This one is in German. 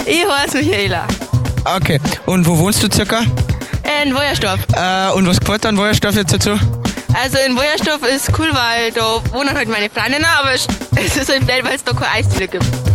Ich heiße Michaela. Okay. Und wo wohnst du circa? In Wojersdorf. Und was gefällt dir an Wojersdorf jetzt dazu? Also in Wojersdorf ist cool, weil da wohnen halt meine Freundinnen, aber es ist halt blöd, weil es da keine Eisdiele gibt.